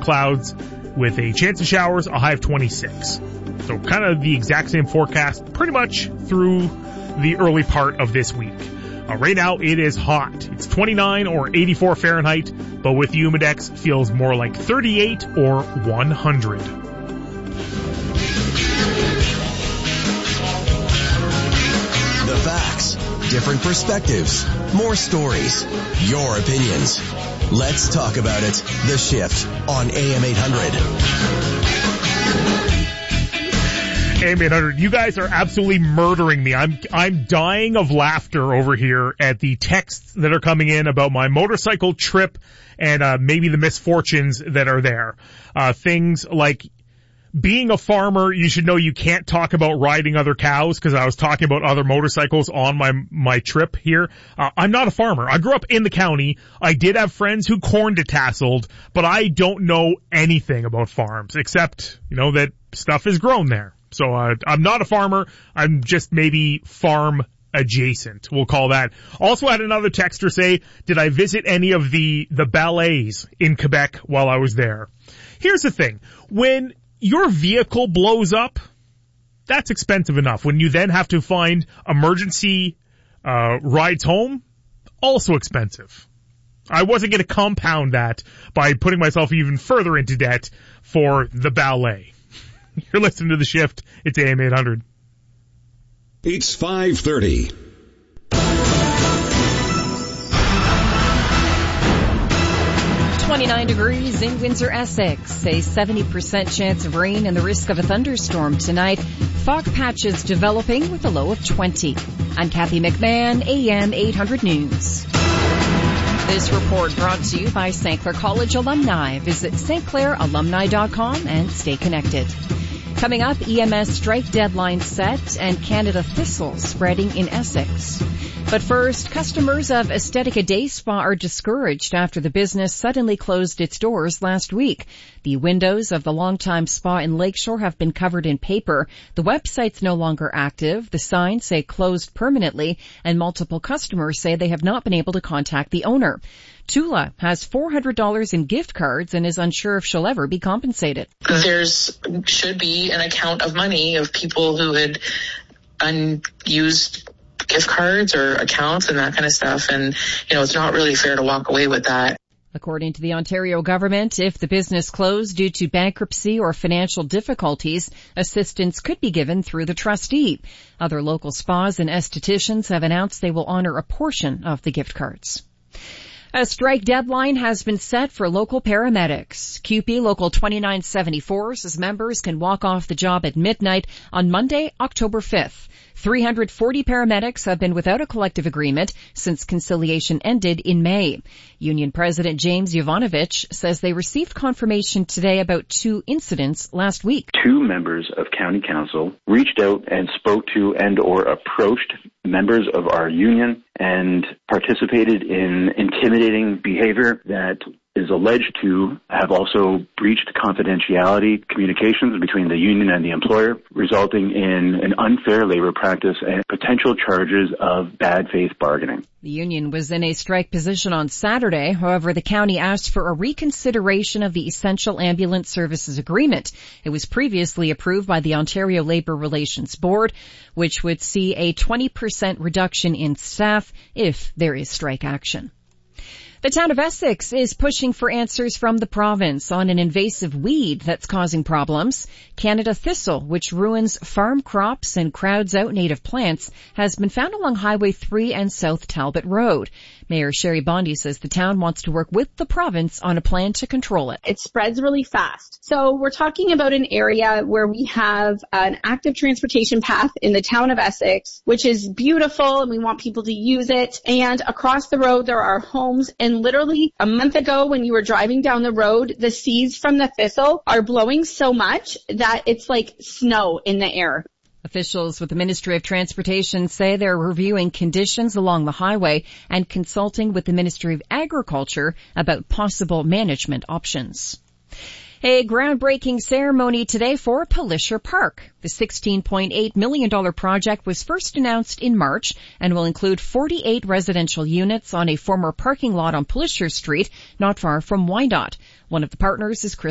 clouds with a chance of showers, a high of 26. So kind of the exact same forecast pretty much through the early part of this week. Right now it is hot. It's 29 or 84 Fahrenheit, but with the Humidex feels more like 38 or 100. The facts, different perspectives, more stories, your opinions. Let's talk about it. The Shift on AM 800. AM 800, you guys are absolutely murdering me. I'm dying of laughter over here at the texts that are coming in about my motorcycle trip and maybe the misfortunes that are there. Things like being a farmer, you should know you can't talk about riding other cows, because I was talking about other motorcycles on my trip here. I'm not a farmer. I grew up in the county. I did have friends who corn detasseled, but I don't know anything about farms except, that stuff is grown there. So I'm not a farmer. I'm just maybe farm adjacent. We'll call that. Also had another texter say, did I visit any of the ballets in Quebec while I was there? Here's the thing. When your vehicle blows up, that's expensive enough. When you then have to find emergency rides home, also expensive. I wasn't going to compound that by putting myself even further into debt for the ballet. You're listening to The Shift. It's AM 800. It's 5:30. degrees in Windsor, Essex. A 70% chance of rain and the risk of a thunderstorm tonight. Fog patches developing with a low of 20. I'm Kathy McMahon, AM 800 News. This report brought to you by St. Clair College alumni. Visit stclairalumni.com and stay connected. Coming up, EMS strike deadline set and Canada Thistle spreading in Essex. But first, customers of Estetica Day Spa are discouraged after the business suddenly closed its doors last week. The windows of the longtime spa in Lakeshore have been covered in paper. The website's no longer active. The signs say closed permanently, and multiple customers say they have not been able to contact the owner. Tula has $400 in gift cards and is unsure if she'll ever be compensated. Should be an account of money of people who had unused gift cards or accounts and that kind of stuff. And, it's not really fair to walk away with that. According to the Ontario government, if the business closed due to bankruptcy or financial difficulties, assistance could be given through the trustee. Other local spas and estheticians have announced they will honor a portion of the gift cards. A strike deadline has been set for local paramedics. CUPE Local 2974 says members can walk off the job at midnight on Monday, October 5th. 340 paramedics have been without a collective agreement since conciliation ended in May. Union President James Yovanovich says they received confirmation today about 2 incidents last week. 2 members of County Council reached out and spoke to and or approached members of our union and participated in intimidating behavior that is alleged to have also breached confidentiality communications between the union and the employer, resulting in an unfair labor practice and potential charges of bad faith bargaining. The union was in a strike position on Saturday. However, the county asked for a reconsideration of the Essential Ambulance Services Agreement. It was previously approved by the Ontario Labour Relations Board, which would see a 20% reduction in staff if there is strike action. The town of Essex is pushing for answers from the province on an invasive weed that's causing problems. Canada Thistle, which ruins farm crops and crowds out native plants, has been found along Highway 3 and South Talbot Road. Mayor Sherry Bondi says the town wants to work with the province on a plan to control it. It spreads really fast. So we're talking about an area where we have an active transportation path in the town of Essex, which is beautiful and we want people to use it. And across the road there are homes, and literally a month ago when you were driving down the road, the seeds from the thistle are blowing so much that it's like snow in the air. Officials with the Ministry of Transportation say they're reviewing conditions along the highway and consulting with the Ministry of Agriculture about possible management options. A groundbreaking ceremony today for Pelisher Park. The $16.8 million project was first announced in March and will include 48 residential units on a former parking lot on Pelisher Street, not far from Wyandotte. One of the partners is Chris